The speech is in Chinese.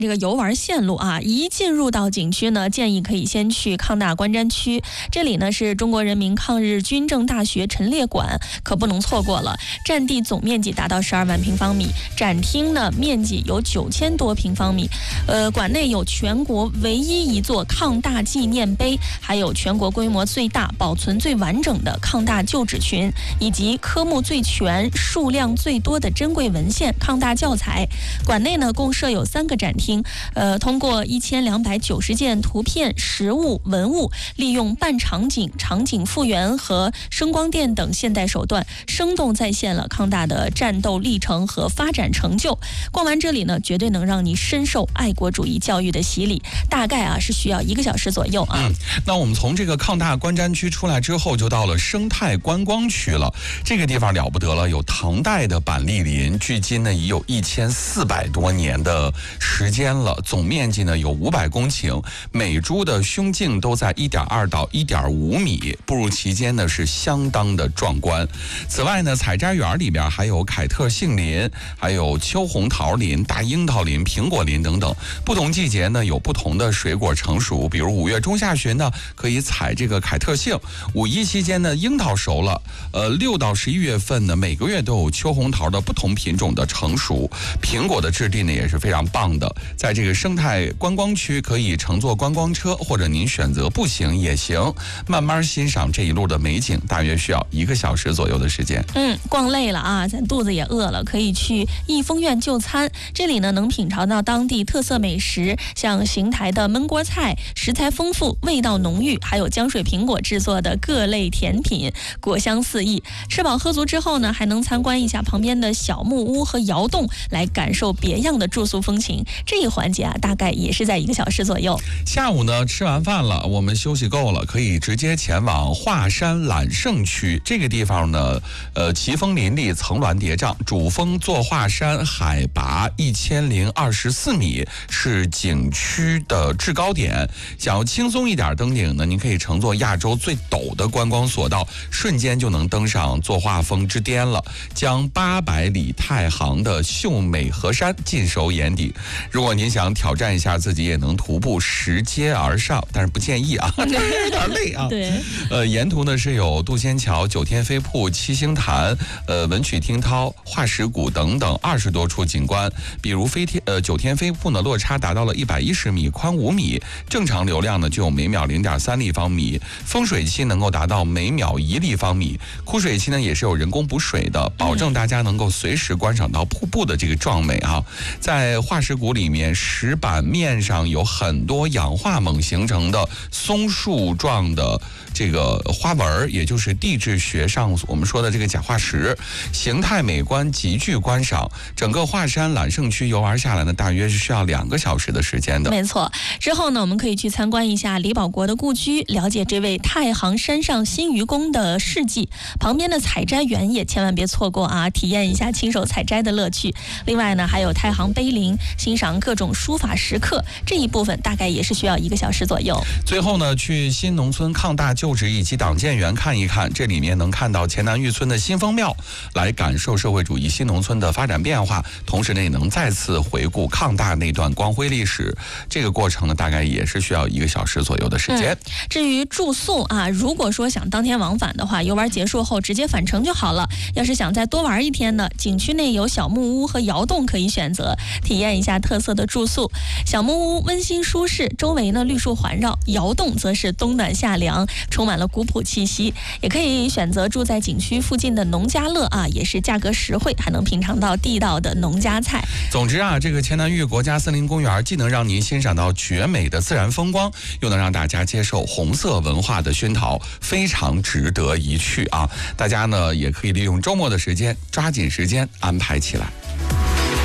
这个游玩线路啊，一进入到景区呢，建议可以先去抗大观瞻区，这里呢是中国人民抗日军政大学陈列馆，可不能错过了。占地总面积达到12万平方米，展厅呢面积有9000多平方米。馆内有全国唯一一座抗大纪念碑，还有全国规模最大、保存最完整的抗大旧址群，以及科目最全、数量最多的珍贵文献抗大教材。馆内呢共设有3个展厅，通过1290件图片、实物、文物，利用半场景、场景复原和声光电等现代手段，生动再现了抗大的战斗历程和发展成就。逛完这里呢，绝对能让你深受爱国主义教育的洗礼。大概是需要1个小时左右啊。 那我们从这个抗大观瞻区出来之后，就到了生态观光区了。这个地方了不得了，有唐代的板栗林，距今呢已有1400多年的时间了，总面积呢有500公顷，每株的胸径都在1.2到1.5米，步入其间呢是相当的壮观。此外呢，采摘园里边还有凯特杏林，还有秋红桃林、大樱桃林、苹果林等等。不同季节呢有不同的水果成熟，比如5月中下旬呢可以采这个凯特杏，5一期间呢樱桃熟了，6到11月份呢每个月都有秋红桃的不同品种的成熟。苹果的质地呢也是非常棒的。在这个生态观光区可以乘坐观光车，或者您选择步行也行，慢慢欣赏这一路的美景，大约需要1个小时左右的时间。 逛累了啊，咱肚子也饿了，可以去益丰苑就餐。这里呢能品尝到当地特色美食，像邢台的焖锅菜，食材丰富，味道浓郁，还有江水苹果制作的各类甜品，果香四溢。吃饱喝足之后呢，还能参观一下旁边的小木屋和窑洞，来感受别样的住宿风情。这一环节啊，大概也是在1个小时左右。 下午呢吃完饭了，我们休息够了，可以直接前往华山揽胜区。这个地方呢奇峰林立，层峦叠嶂，主峰坐华山，海拔1024米，是景区的制高点。想要轻松一点登顶呢，您可以乘坐亚洲最陡的观光索道，瞬间就能登上坐华峰之巅了，将800里太行的秀美河山尽收眼底。如果您想挑战一下自己，也能徒步拾阶而上，但是不建议啊，有点累啊。 对， 沿途呢是有渡仙桥、九天飞瀑、七星潭、文曲听涛、化石谷等等20多处景观。比如九天飞瀑呢，落差达到了110米，宽5米，正常流量呢就有每秒0.3立方米，丰水期能够达到每秒1立方米，枯水期呢也是有人工补水的，保证大家能够随时观赏到瀑布的这个壮美啊。在化石谷里面，石板面上有很多氧化锰形成的松树状的这个花纹，也就是地质学上我们说的这个假化石，形态美观，极具观赏。整个华山揽胜区游玩下来呢，大约是需要2个小时的时间的。 没错。之后呢，我们可以去参观一下李保国的故居，了解这位太行山上新愚公的事迹。旁边的采摘园也千万别错过啊，体验一下亲手采摘的乐趣。另外呢，还有太行碑林，欣赏各种书法石刻，这一部分大概也是需要1个小时左右。 最后呢，去新农村抗大旧址以及党建园看一看，这里面能看到黔南峪村的新风庙，来感受社会主义新农村的发展变化，同时呢也能再次回顾抗大那段光辉历史。这个过程呢大概也是需要1个小时左右的时间。 至于住宿啊，如果说想当天往返的话，游玩结束后直接返程就好了。要是想再多玩1天呢，景区内有小木屋和窑洞可以选择，体验一下特色的住宿。小木屋温馨舒适，周围呢绿树环绕；窑洞则是冬暖夏凉，充满了古朴气息。也可以选择住在景区附近的农家乐啊，也是价格实惠，还能品尝到地道的农家菜。 总之啊，这个黔南峪国家森林公园既能让您欣赏到绝美的自然风光，又能让大家接受红色文化的熏陶，非常值得一去啊！大家呢也可以利用周末的时间，抓紧时间安排起来。